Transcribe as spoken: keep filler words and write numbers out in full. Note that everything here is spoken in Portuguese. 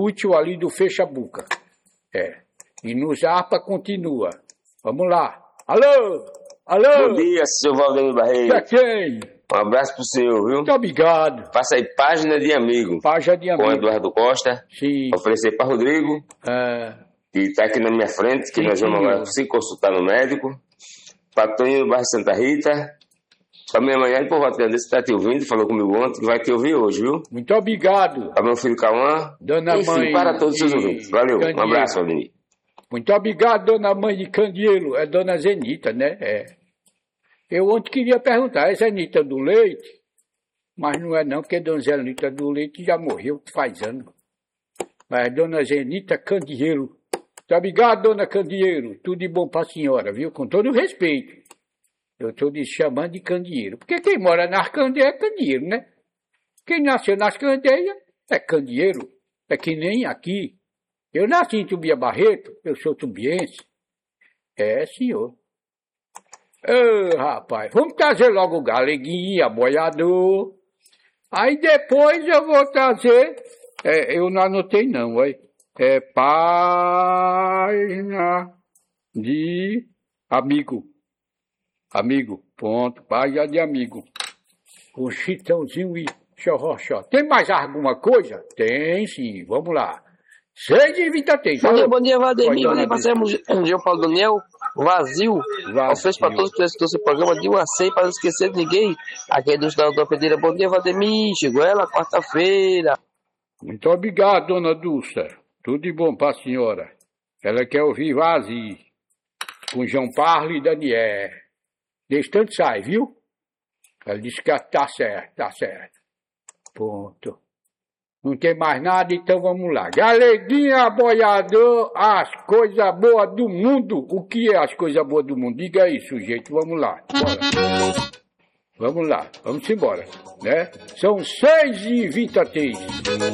útil ali do Fecha-Boca. É. E no Zapa continua. Vamos lá. Alô? Alô? Bom dia, senhor Valdemir Barreiro. Pra quem? Um abraço pro senhor, viu? Muito obrigado. Faça aí página de amigo. Página de amigo. Com Eduardo Costa. Sim. Oferecer para Rodrigo. É. Que tá aqui na minha frente, que Sim, nós vamos senhor. lá se consultar no médico. Para Toninho do bairro Santa Rita. Para minha manhã, por volta desse, tá te ouvindo, falou comigo ontem, que vai te ouvir hoje, viu? Muito obrigado. Para meu filho Cauã. Dona Enfim, mãe para todos os seus de ouvintes. Valeu, um Candeeiro. abraço, Valdemir. Muito obrigado, dona mãe de Candeeiro. É dona Zenita, né? É. Eu ontem queria perguntar, é Zenita do Leite? Mas não é não, porque dona Zenita do Leite já morreu faz anos. Mas é dona Zenita Candeeiro. Muito obrigado, dona Candeeiro. Tudo de bom para a senhora, viu? Com todo o respeito. Eu estou te chamando de Candeeiro. Porque quem mora nas candeias é Candeeiro, né? Quem nasceu nas candeias é Candeeiro. É que nem aqui. Eu nasci em Tubia Barreto, eu sou tubiense. É, senhor. Ô, rapaz, vamos trazer logo o Galeguinha, boiador. Aí depois eu vou trazer, é, eu não anotei não, vai. É página de amigo. Amigo, ponto, página de amigo. Com Chitãozinho e Xorroxó. Tem mais alguma coisa? Tem sim, vamos lá. seis e vinte e três. Bom dia, bom dia, Valdemir. Bom dia, passamos um dia, Paulo Daniel. Vazio. Ofereço para todos que estão no programa de uma cem, para não esquecer de ninguém. Aqui é do Estado da Pedreira. Bom dia, Valdemir. Chegou ela quarta-feira. Muito obrigado, dona Dulce. Tudo de bom para a senhora. Ela quer ouvir Vazio. Com João Parlo e Daniel. Desse tanto sai, viu? Ela disse que tá certo, tá certo. Ponto. Não tem mais nada, então vamos lá. Galeguinha, boiador, as coisas boas do mundo. O que é as coisas boas do mundo? Diga aí, sujeito, vamos lá. Bora. Vamos lá, vamos embora, né? São seis e vinte e três.